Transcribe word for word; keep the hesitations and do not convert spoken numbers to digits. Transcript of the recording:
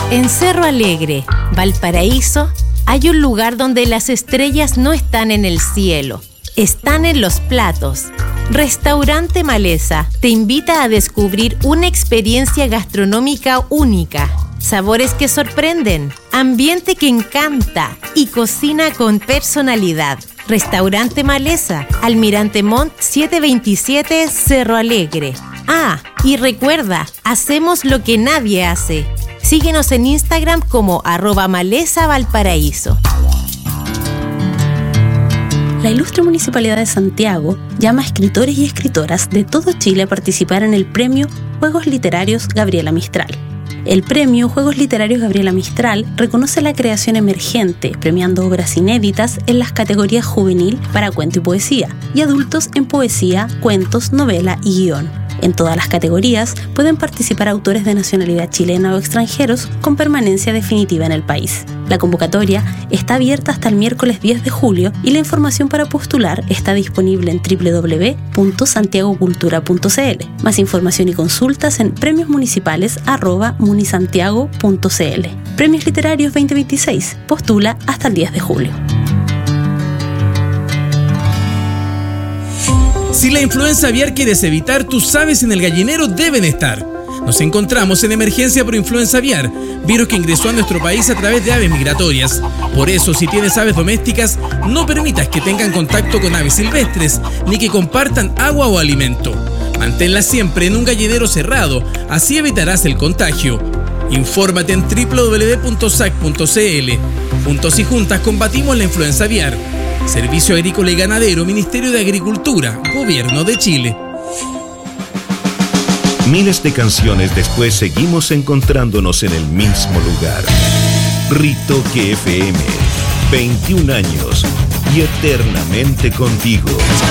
En Cerro Alegre, Valparaíso, hay un lugar donde las estrellas no están en el cielo, están en los platos. Restaurante Maleza te invita a descubrir una experiencia gastronómica única, sabores que sorprenden, ambiente que encanta y cocina con personalidad. Restaurante Maleza, Almirante Montt setecientos veintisiete, Cerro Alegre. Ah, y recuerda, hacemos lo que nadie hace. Síguenos en Instagram como arroba Maleza Valparaíso. La Ilustre Municipalidad de Santiago llama a escritores y escritoras de todo Chile a participar en el Premio Juegos Literarios Gabriela Mistral. El Premio Juegos Literarios Gabriela Mistral reconoce la creación emergente, premiando obras inéditas en las categorías juvenil para cuento y poesía, y adultos en poesía, cuentos, novela y guión. En todas las categorías pueden participar autores de nacionalidad chilena o extranjeros con permanencia definitiva en el país. La convocatoria está abierta hasta el miércoles diez de julio y la información para postular está disponible en doble u doble u doble u punto santiago cultura punto c l. Más información y consultas en premiosmunicipales arroba munisantiago punto c l. Premios Literarios veinte veintiséis. Postula hasta el diez de julio. Si la influenza aviar quieres evitar, tus aves en el gallinero deben estar. Nos encontramos en emergencia por influenza aviar, virus que ingresó a nuestro país a través de aves migratorias. Por eso, si tienes aves domésticas, no permitas que tengan contacto con aves silvestres, ni que compartan agua o alimento. Manténlas siempre en un gallinero cerrado, así evitarás el contagio. Infórmate en doble u doble u doble u punto s a c punto c l. Juntos y juntas combatimos la influenza aviar. Servicio Agrícola y Ganadero, Ministerio de Agricultura, Gobierno de Chile. Miles de canciones después seguimos encontrándonos en el mismo lugar. Ritoque F M, veintiún años y eternamente contigo.